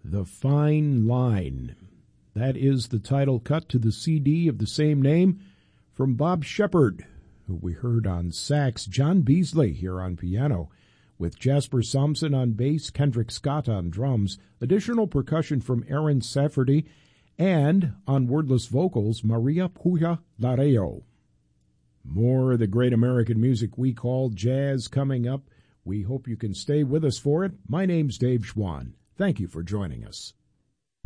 The Fine Line. That is the title cut to the CD of the same name from Bob Shepard, who we heard on sax, John Beasley here on piano, with Jasper Sampson on bass, Kendrick Scott on drums, additional percussion from Aaron Safferty, and on wordless vocals, Maria Puya Lareo. More of the great American music we call jazz coming up. We hope you can stay with us for it. My name's Dave Schwann. Thank you for joining us.